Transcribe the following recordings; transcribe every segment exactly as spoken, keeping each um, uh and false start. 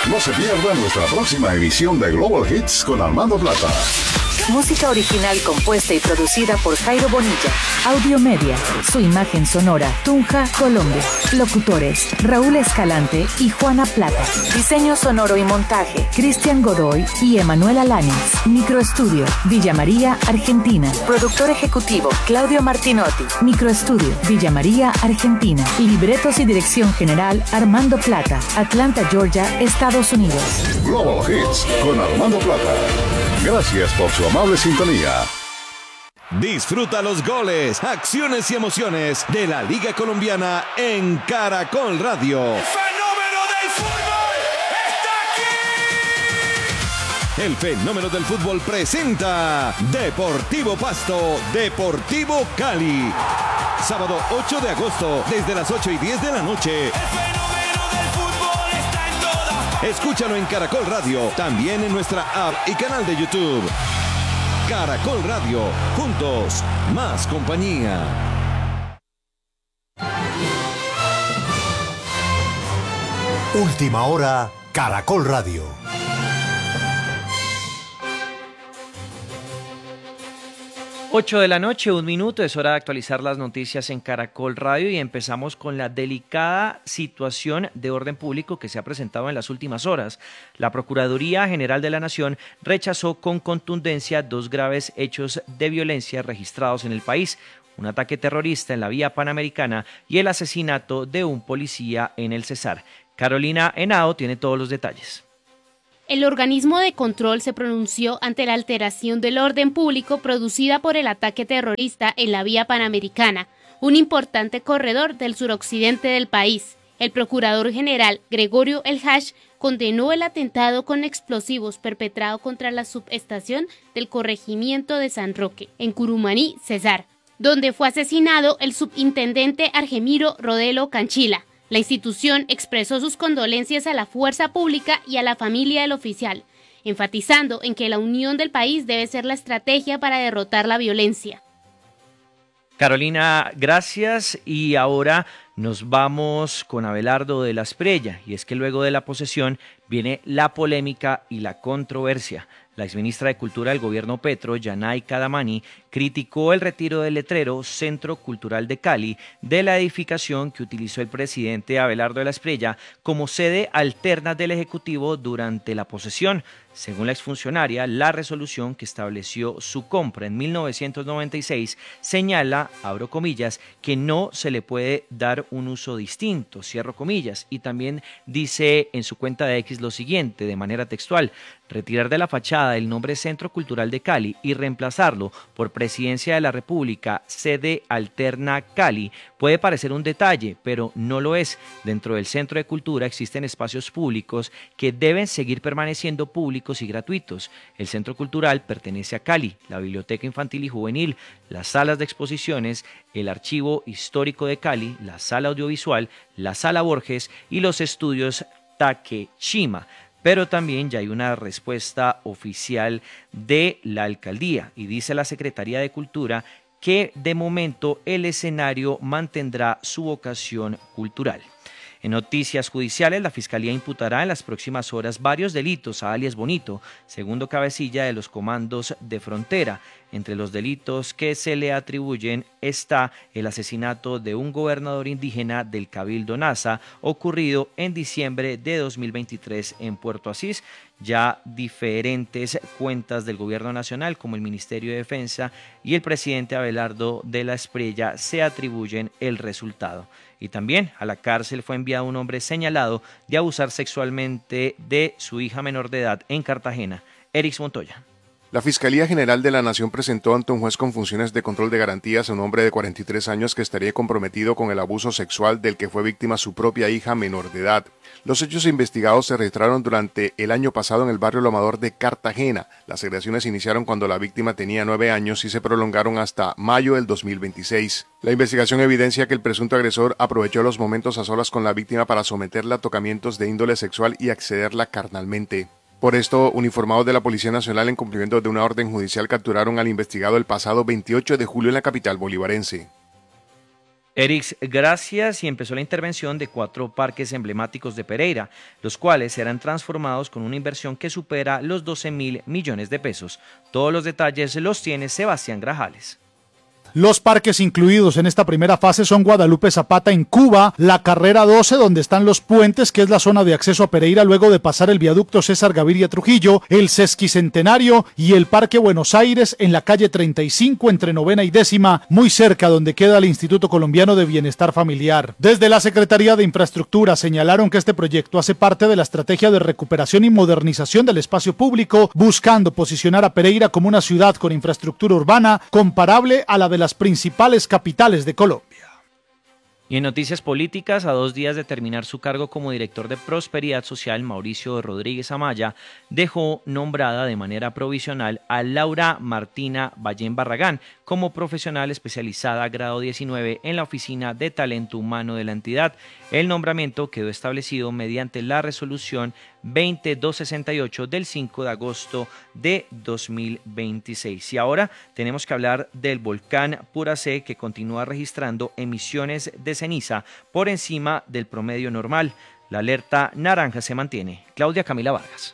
No se pierda nuestra próxima edición de Global Hits con Armando Plata. Música original compuesta y producida por Jairo Bonilla. Audio Media, su imagen sonora, Tunja, Colombia. Locutores, Raúl Escalante y Juana Plata. Diseño sonoro y montaje, Cristian Godoy y Emanuel Alanis. Microestudio, Villa María, Argentina. Productor ejecutivo, Claudio Martinotti. Microestudio, Villa María, Argentina. Libretos y dirección general, Armando Plata. Atlanta, Georgia, Estados Unidos. Global Hits con Armando Plata. Gracias por su amable sintonía. Disfruta los goles, acciones y emociones de la Liga Colombiana en Caracol Radio. ¡El fenómeno del fútbol está aquí! El fenómeno del fútbol presenta Deportivo Pasto, Deportivo Cali. Sábado ocho de agosto, desde las ocho y diez de la noche. ¡El fenómeno del fútbol está en todas! Escúchalo en Caracol Radio, también en nuestra app y canal de YouTube. Caracol Radio, juntos, más compañía. Última hora, Caracol Radio. ocho de la noche, un minuto, es hora de actualizar las noticias en Caracol Radio y empezamos con la delicada situación de orden público que se ha presentado en las últimas horas. La Procuraduría General de la Nación rechazó con contundencia dos graves hechos de violencia registrados en el país: un ataque terrorista en la vía panamericana y el asesinato de un policía en el Cesar. Carolina Henao tiene todos los detalles. El organismo de control se pronunció ante la alteración del orden público producida por el ataque terrorista en la vía panamericana, un importante corredor del suroccidente del país. El procurador general Gregorio El Hash condenó el atentado con explosivos perpetrado contra la subestación del corregimiento de San Roque, en Curumaní, Cesar, donde fue asesinado el subintendente Argemiro Rodelo Canchila. La institución expresó sus condolencias a la fuerza pública y a la familia del oficial, enfatizando en que la unión del país debe ser la estrategia para derrotar la violencia. Carolina, gracias. Y ahora nos vamos con Abelardo de la Espriella, y es que luego de la posesión viene la polémica y la controversia. La exministra de Cultura del gobierno Petro, Yanay Cadamani, criticó el retiro del letrero Centro Cultural de Cali de la edificación que utilizó el presidente Abelardo de la Espriella como sede alterna del Ejecutivo durante la posesión. Según la exfuncionaria, la resolución que estableció su compra en mil novecientos noventa y seis señala, abro comillas, que no se le puede dar un uso distinto, cierro comillas, y también dice en su cuenta de X lo siguiente, de manera textual: retirar de la fachada el nombre Centro Cultural de Cali y reemplazarlo por Presidencia de la República, sede alterna Cali, puede parecer un detalle, pero no lo es. Dentro del Centro de Cultura existen espacios públicos que deben seguir permaneciendo públicos y gratuitos. El Centro Cultural pertenece a Cali, la Biblioteca Infantil y Juvenil, las salas de exposiciones, el Archivo Histórico de Cali, la Sala Audiovisual, la Sala Borges y los estudios Takeshima. Pero también ya hay una respuesta oficial de la alcaldía y dice la Secretaría de Cultura que de momento el escenario mantendrá su vocación cultural. En noticias judiciales, la Fiscalía imputará en las próximas horas varios delitos a alias Bonito, segundo cabecilla de los comandos de frontera. Entre los delitos que se le atribuyen está el asesinato de un gobernador indígena del Cabildo Nasa, ocurrido en diciembre de dos mil veintitrés en Puerto Asís. Ya diferentes cuentas del gobierno nacional, como el Ministerio de Defensa y el presidente Abelardo de la Espriella, se atribuyen el resultado. Y también a la cárcel fue enviado un hombre señalado de abusar sexualmente de su hija menor de edad en Cartagena. Erix Montoya. La Fiscalía General de la Nación presentó ante un juez con funciones de control de garantías a un hombre de cuarenta y tres años que estaría comprometido con el abuso sexual del que fue víctima su propia hija menor de edad. Los hechos investigados se registraron durante el año pasado en el barrio Lo Amador de Cartagena. Las agresiones iniciaron cuando la víctima tenía nueve años y se prolongaron hasta mayo del dos mil veintiséis. La investigación evidencia que el presunto agresor aprovechó los momentos a solas con la víctima para someterla a tocamientos de índole sexual y accederla carnalmente. Por esto, uniformados de la Policía Nacional en cumplimiento de una orden judicial capturaron al investigado el pasado veintiocho de julio en la capital bolivarense. Erix, gracias. Y empezó la intervención de cuatro parques emblemáticos de Pereira, los cuales serán transformados con una inversión que supera los doce mil millones de pesos. Todos los detalles los tiene Sebastián Grajales. Los parques incluidos en esta primera fase son Guadalupe Zapata en Cuba, la Carrera doce, donde están los puentes, que es la zona de acceso a Pereira luego de pasar el viaducto César Gaviria Trujillo, el Sesquicentenario y el Parque Buenos Aires en la calle treinta y cinco entre novena y décima, muy cerca donde queda el Instituto Colombiano de Bienestar Familiar. Desde la Secretaría de Infraestructura señalaron que este proyecto hace parte de la estrategia de recuperación y modernización del espacio público, buscando posicionar a Pereira como una ciudad con infraestructura urbana comparable a la de la las principales capitales de Colombia. Y en noticias políticas, a dos días de terminar su cargo como director de Prosperidad Social, Mauricio Rodríguez Amaya dejó nombrada de manera provisional a Laura Martina Ballén Barragán como profesional especializada grado diecinueve en la Oficina de Talento Humano de la entidad. El nombramiento quedó establecido mediante la resolución veinte mil doscientos sesenta y ocho del cinco de agosto de dos mil veintiséis. Y ahora tenemos que hablar del volcán Puracé, que continúa registrando emisiones de ceniza por encima del promedio normal. La alerta naranja se mantiene. Claudia Camila Vargas.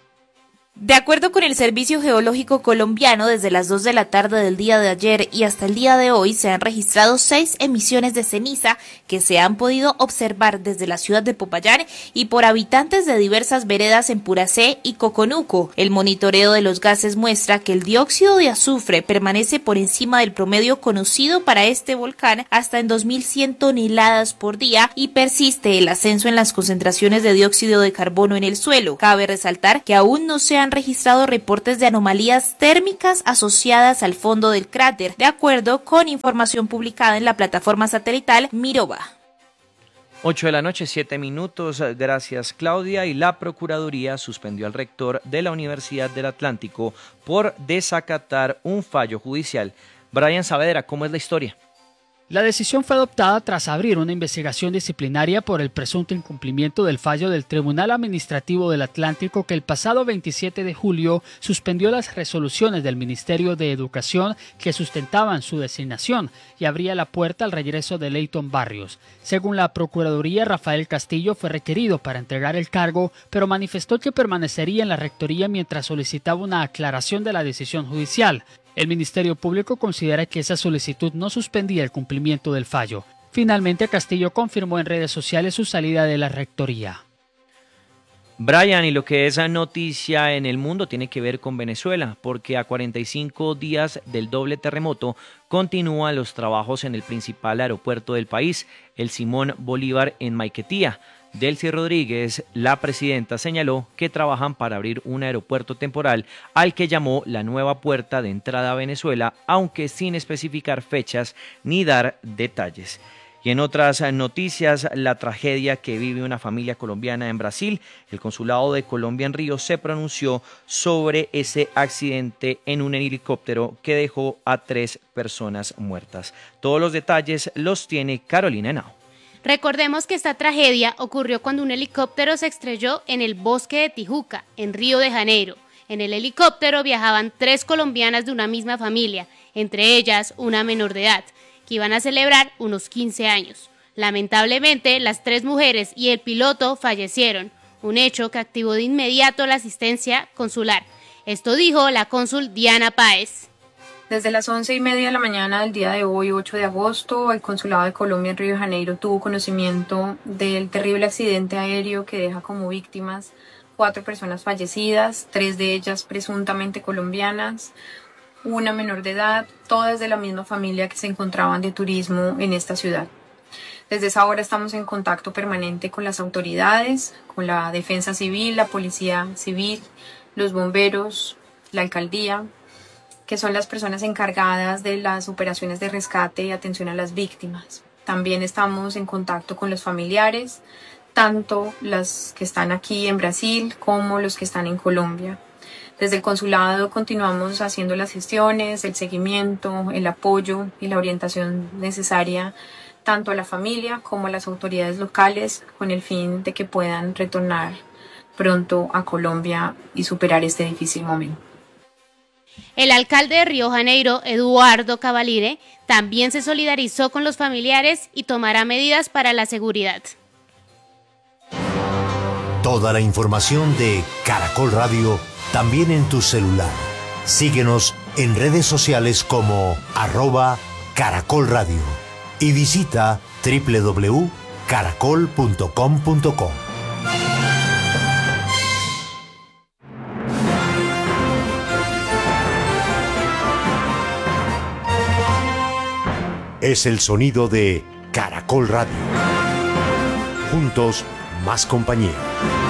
De acuerdo con el Servicio Geológico Colombiano, desde las dos de la tarde del día de ayer y hasta el día de hoy se han registrado seis emisiones de ceniza que se han podido observar desde la ciudad de Popayán y por habitantes de diversas veredas en Puracé y Coconuco. El monitoreo de los gases muestra que el dióxido de azufre permanece por encima del promedio conocido para este volcán hasta en dos mil cien toneladas por día y persiste el ascenso en las concentraciones de dióxido de carbono en el suelo. Cabe resaltar que aún no se han registrado reportes de anomalías térmicas asociadas al fondo del cráter, de acuerdo con información publicada en la plataforma satelital Mirova. ocho de la noche, siete minutos. Gracias, Claudia. Y la Procuraduría suspendió al rector de la Universidad del Atlántico por desacatar un fallo judicial. Brian Saavedra, ¿cómo es la historia? La decisión fue adoptada tras abrir una investigación disciplinaria por el presunto incumplimiento del fallo del Tribunal Administrativo del Atlántico, que el pasado veintisiete de julio suspendió las resoluciones del Ministerio de Educación que sustentaban su designación y abría la puerta al regreso de Leyton Barrios. Según la Procuraduría, Rafael Castillo fue requerido para entregar el cargo, pero manifestó que permanecería en la rectoría mientras solicitaba una aclaración de la decisión judicial. El Ministerio Público considera que esa solicitud no suspendía el cumplimiento del fallo. Finalmente, Castillo confirmó en redes sociales su salida de la rectoría. Brian, y lo que es noticia en el mundo tiene que ver con Venezuela, porque a cuarenta y cinco días del doble terremoto continúan los trabajos en el principal aeropuerto del país, el Simón Bolívar en Maiquetía. Delcy Rodríguez, la presidenta, señaló que trabajan para abrir un aeropuerto temporal al que llamó la nueva puerta de entrada a Venezuela, aunque sin especificar fechas ni dar detalles. Y en otras noticias, la tragedia que vive una familia colombiana en Brasil, el Consulado de Colombia en Río se pronunció sobre ese accidente en un helicóptero que dejó a tres personas muertas. Todos los detalles los tiene Carolina Henao. Recordemos que esta tragedia ocurrió cuando un helicóptero se estrelló en el bosque de Tijuca, en Río de Janeiro. En el helicóptero viajaban tres colombianas de una misma familia, entre ellas una menor de edad, que iban a celebrar unos quince años. Lamentablemente, las tres mujeres y el piloto fallecieron, un hecho que activó de inmediato la asistencia consular. Esto dijo la cónsul Diana Páez. Desde las once y media de la mañana del día de hoy, ocho de agosto, el Consulado de Colombia en Río de Janeiro tuvo conocimiento del terrible accidente aéreo que deja como víctimas cuatro personas fallecidas, tres de ellas presuntamente colombianas, una menor de edad, todas de la misma familia que se encontraban de turismo en esta ciudad. Desde esa hora estamos en contacto permanente con las autoridades, con la Defensa Civil, la Policía Civil, los bomberos, la alcaldía, que son las personas encargadas de las operaciones de rescate y atención a las víctimas. También estamos en contacto con los familiares, tanto los que están aquí en Brasil como los que están en Colombia. Desde el consulado continuamos haciendo las gestiones, el seguimiento, el apoyo y la orientación necesaria tanto a la familia como a las autoridades locales con el fin de que puedan retornar pronto a Colombia y superar este difícil momento. El alcalde de Río Janeiro, Eduardo Cavalire, también se solidarizó con los familiares y tomará medidas para la seguridad. Toda la información de Caracol Radio también en tu celular. Síguenos en redes sociales como arroba Caracol Radio y visita doble u doble u doble u punto caracol punto com punto co. Es el sonido de Caracol Radio. Juntos, más compañía.